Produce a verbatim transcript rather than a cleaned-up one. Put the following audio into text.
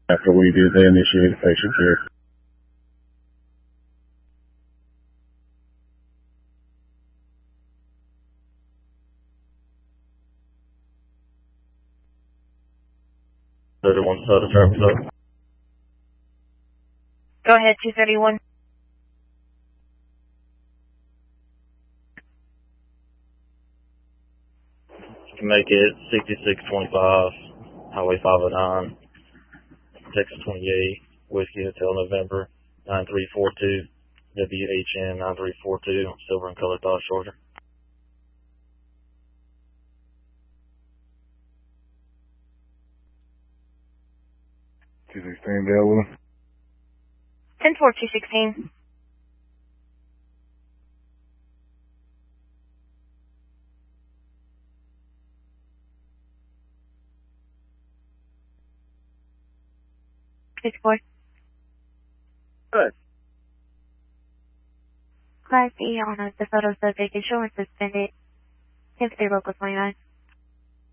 After we did, they initiated patient care. thirty-one, so the traffic's up. Go ahead, two thirty-one. You can make it sixty-six twenty-five, Highway five oh nine, Texas twenty-eight, Whiskey Hotel November, nine three four two, W H N nine three four two, silver and colored Dodge Charger. two sixteen, available. ten four, two sixteen. six four. Good. Class E on the photo subject, insurance suspended. ten three local twenty-nine.